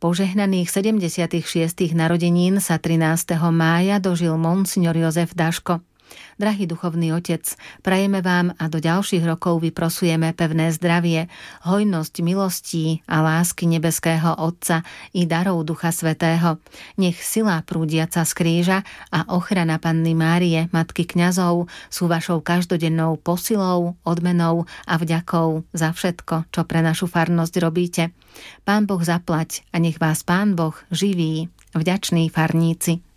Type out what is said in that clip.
Požehnaných 76. narodenín sa 13. mája dožil monsignor Jozef Daško. Drahý duchovný otec, prajeme vám a do ďalších rokov vyprosujeme pevné zdravie, hojnosť milostí a lásky nebeského Otca i darov Ducha Svätého. Nech sila prúdiaca z kríža a ochrana Panny Márie, Matky kňazov, sú vašou každodennou posilou, odmenou a vďakou za všetko, čo pre našu farnosť robíte. Pán Boh zaplať a nech vás Pán Boh živí, vďační farníci.